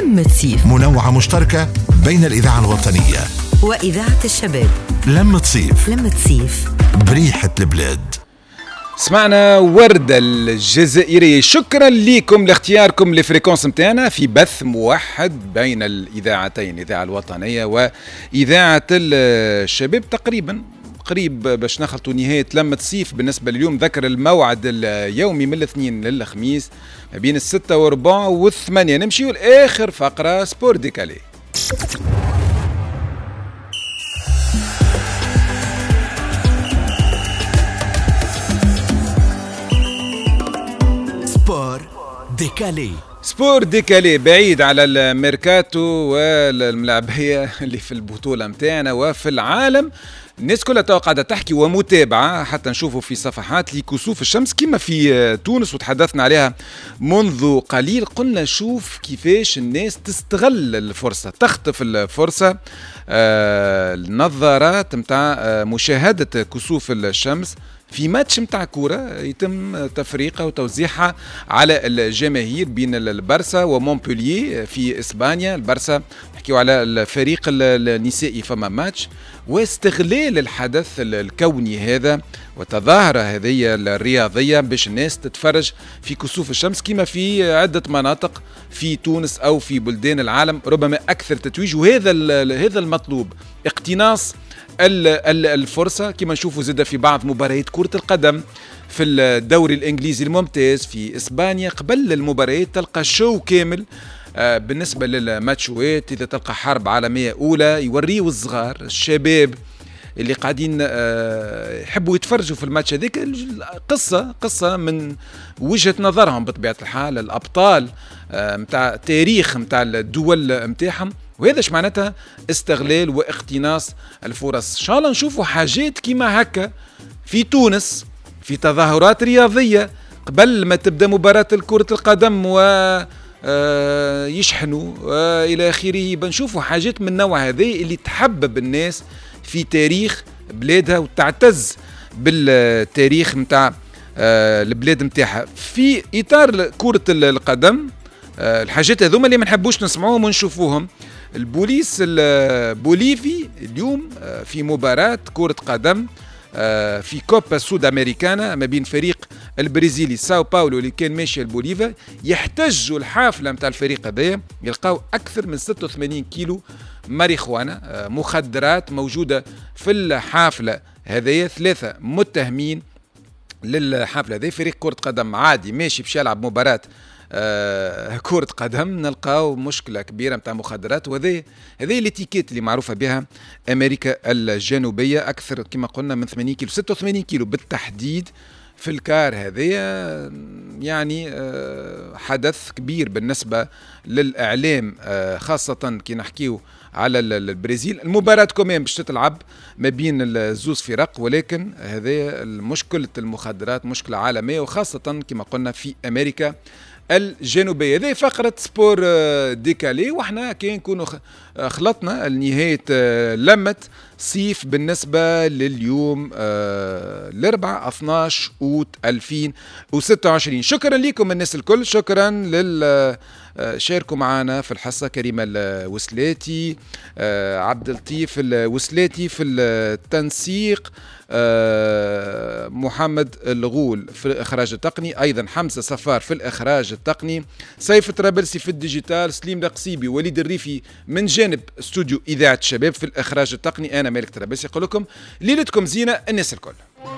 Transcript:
لمة صيف منوعة مشتركة بين الإذاعة الوطنية وإذاعة الشباب. لمة صيف، لمة صيف بريحة البلاد. سمعنا وردة الجزائرية. شكرا لكم لاختياركم لفريكونس متاعنا في بث موحد بين الإذاعتين، الإذاعة الوطنية وإذاعة الشباب. تقريبا قريب باش نخلطوا نهاية لمة صيف بالنسبة لليوم. ذكر الموعد اليومي من الاثنين للخميس ما بين 6:15 و8. نمشيو لآخر فقرة سبور ديكالي. سبور ديكالي بعيد على الميركاتو والملاعبية اللي في البطولة متاعنا وفي العالم. الناس كلها قاعدة تحكي ومتابعة حتى نشوفوا في صفحات لكسوف الشمس كما في تونس، وتحدثنا عليها منذ قليل. قلنا شوف كيفاش الناس تستغل الفرصة، تخطف الفرصة. النظارات متاع مشاهدة كسوف الشمس في ماتش متاع كورة يتم تفريقها وتوزيعها على الجماهير بين البارسا ومونبولييه في إسبانيا. البارسا نحكيو على الفريق النسائي، فما ماتش واستغلال الحدث الكوني هذا وتظاهرة هذه الرياضية باش الناس تتفرج في كسوف الشمس كما في عدة مناطق في تونس أو في بلدان العالم ربما أكثر تتويج. وهذا المطلوب، اقتناص الفرصة كما نشوفوا زاد في بعض مباريات كرة القدم في الدوري الإنجليزي الممتاز في إسبانيا. قبل المباريات تلقى شو كامل بالنسبة للماتشوات. إذا تلقى حرب عالمية أولى يوريوا الصغار الشباب اللي قاعدين يحبوا يتفرجوا في الماتش هذيك قصة من وجهة نظرهم بطبيعة الحال، الأبطال متاع تاريخ متاع الدول متاعهم. وهذا ايش معناتها استغلال واقتناص الفرص. ان شاء الله نشوفوا حاجات كيما هكا في تونس في تظاهرات رياضية قبل ما تبدأ مباراة كرة القدم يشحنوا إلى آخره. بنشوفوا حاجات من النوع هذه اللي تحبب الناس في تاريخ بلادها وتعتز بالتاريخ متاع البلاد متاعها. في إطار كرة القدم الحاجات هذوما اللي ما نحبوش نسمعوهم ونشوفوهم. البوليس البوليفي اليوم في مباراة كرة قدم في كوبا سود أمريكانا ما بين فريق البرازيلي ساو باولو اللي كان ماشي البوليفا، يحتجوا الحافلة متاع الفريق هذايا، يلقاو أكثر من 86 كيلو ماريخوانا مخدرات موجودة في الحافلة هذايا. 3 متهمين للحافلة هذه. فريق كرة قدم عادي ماشي باش يلعب مباراة كرة قدم، نلقاو مشكلة كبيرة متاع مخدرات. وهذه الاتيكيت اللي معروفة بها أمريكا الجنوبية. أكثر كما قلنا من 80 كيلو 86 كيلو بالتحديد في الكار هذه. يعني حدث كبير بالنسبة للإعلام، خاصة كي نحكيو على البرازيل. المباراة كمان باش تتلعب ما بين الزوز فرق، ولكن هذه مشكلة المخدرات مشكلة عالمية وخاصة كما قلنا في أمريكا الجنوبية. هذه فقرة سبور ديكالي، وإحنا كي نكونوا خلطنا لنهاية لمة صيف بالنسبة لليوم الأربعاء 12 أوت 2026. شكرا لكم الناس الكل، شكرا شاركوا معنا في الحصة كريمة الوسلاتي، عبد اللطيف الوسلاتي في التنسيق، محمد الغول في الإخراج التقني، أيضا حمزة صفار في الإخراج التقني، سيف الطرابلسي في الديجيتال، سليم القصيبي، وليد الريفي من جانب استوديو إذاعة الشباب في الإخراج التقني. أنا مالك طرابلسي أقول لكم ليلتكم زينة الناس الكل.